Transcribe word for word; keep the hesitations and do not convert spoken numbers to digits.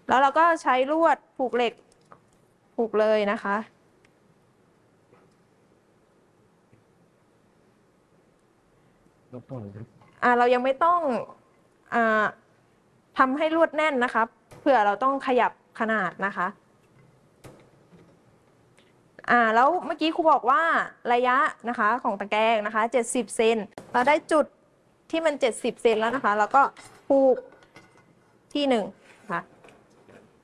แล้วเราก็ใช้ลวดผูกเหล็กผูกเลยนะคะอ่าเรายังไม่ต้องอ่าทำให้ลวดแน่นนะคะเผื่อเราต้องขยับขนาดนะคะอ่าแล้วเมื่อกี้ครูบอกว่าระยะนะคะของตะแกรงนะคะเจ็ดสิบเซนเราได้จุดที่มันเจ็ดสิบเซนแล้วนะคะแล้วก็ผูกที่หนึ่งนะคะ